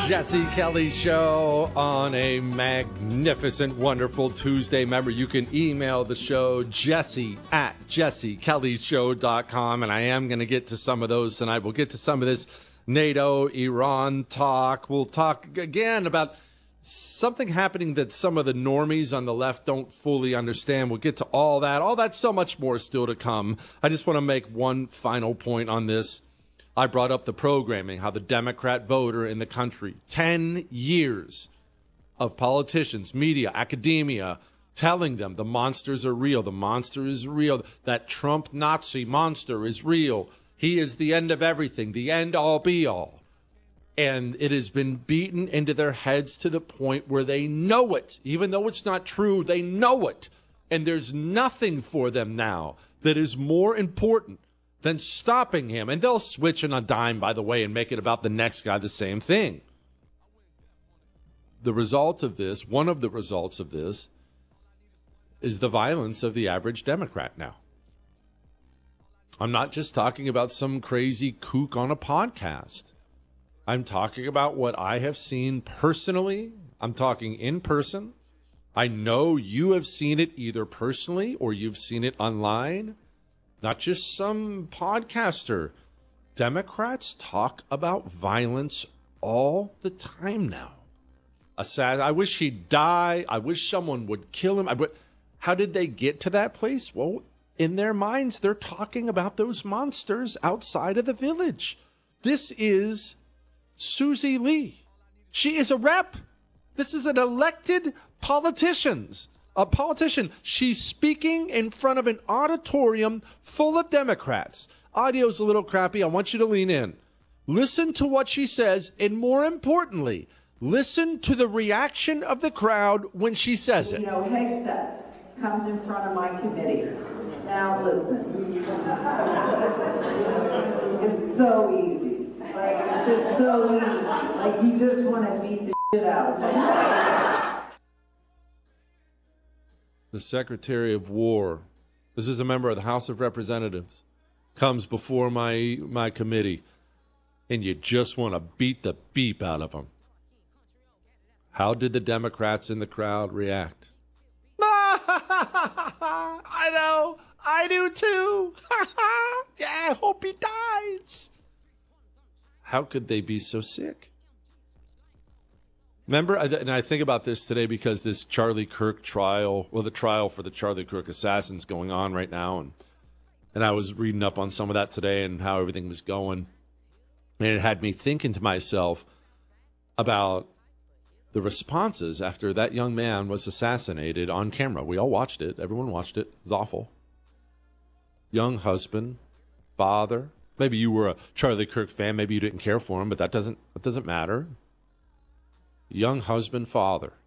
Jesse Kelly Show on a magnificent, wonderful Tuesday. Remember, you can email the show, jesse@jessekellyshow.com, and I am going to get to some of those tonight. We'll get to some of this NATO, Iran talk. We'll talk again about something happening that some of the normies on the left don't fully understand. We'll get to all that. All that, so much more still to come. I just want to make one final point on this. I brought up the programming, how the Democrat voter in the country, 10 years of politicians, media, academia, telling them the monsters are real, the monster is real, that Trump Nazi monster is real. He is the end of everything, the end all be all. And it has been beaten into their heads to the point where they know it. Even though it's not true, they know it. And there's nothing for them now that is more important than stopping him. And they'll switch on a dime, by the way, and make it about the next guy the same thing. The result of this, one of the results of this, is the violence of the average Democrat now. I'm not just talking about some crazy kook on a podcast. I'm talking about what I have seen personally. I'm talking in person. I know you have seen it either personally or you've seen it online. Not just some podcaster. Democrats talk about violence all the time now. I wish he'd die. I wish someone would kill him. How did they get to that place? Well, in their minds, they're talking about those monsters outside of the village. This is Susie Lee. She is a rep. This is an elected a politician. She's speaking in front of an auditorium full of Democrats. Audio's a little crappy. I want you to lean in. Listen to what she says, and more importantly, listen to the reaction of the crowd when she says it. Hegseth comes in front of my committee. Now listen. It's so easy. It's just so easy. You just want to beat the shit out of me. The Secretary of War, this is a member of the House of Representatives, comes before my committee, and you just want to beat the beep out of him. How did the Democrats in the crowd react? I know. I do too. Yeah, I hope he dies. How could they be so sick? Remember, and I think about this today because this Charlie Kirk trial, the trial for the Charlie Kirk assassins going on right now. And I was reading up on some of that today and how everything was going. And it had me thinking to myself about the responses after that young man was assassinated on camera. We all watched it. Everyone watched it. It was awful. Young husband, father. Maybe you were a Charlie Kirk fan. Maybe you didn't care for him, but that doesn't matter. Young husband, father,